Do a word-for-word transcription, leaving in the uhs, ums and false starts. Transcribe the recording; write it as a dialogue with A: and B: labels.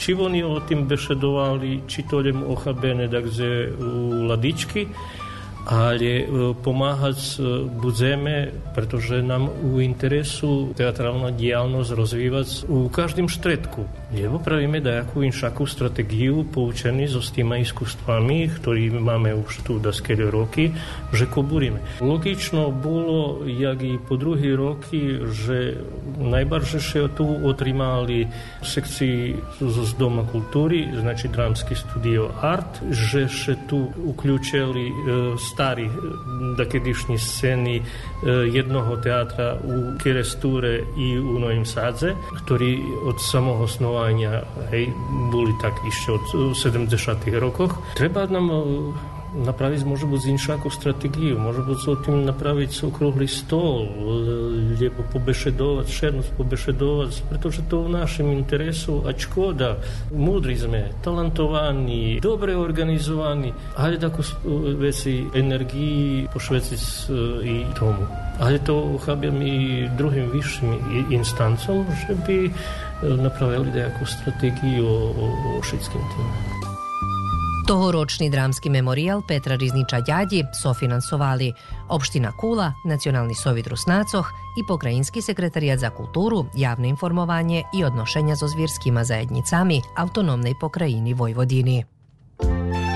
A: Či oni o tým bešedovali, či to jdem ochabene, takže u ladičky, ale pomáhať budeme, pretože nám u interesu teatrálna diálnosť rozvívať u každým štredku. Lebo pravíme dajakú inšakú stratégiu poučení so s tými iskustvami, ktorí máme už tu daskele roky, že koburíme. Logično bolo, jak i po druhý roky, že najbarže tu otrimali sekcii z Doma kultúry, znači Dramski studio Art, že še tu uključili stari dakedišnji scény jednoho teatra u Keresture i u Novim Sadze, ktorí od samého snovania hej, boli tak ešte od sedemdesiatych rokoch. Treba nám napraviť môže byť inšakú stratégiu, môže byť o tým napraviť okrúhly stôl, lebo pobešedovať, šernosť pobešedovať, pretože to v našem interesu a škoda. Múdri sme, talentovaní, dobre organizovaní, ale takú veci energii pošveciť i tomu. Ale to chápem i druhým vyšším instancom, že by napravili nejakú stratégiu o, o, o všetkým tým.
B: Tohoročný drámsky memoriál Petra Rizniča Ďadi sofinancovali Opština Kula, Nacionalni sovjet Rusnácoch i Pokrajinski sekretariat za kulturu, javno informovanje i odnošenja so zvjerskima zajednicami Autonomnej pokrajini Vojvodini.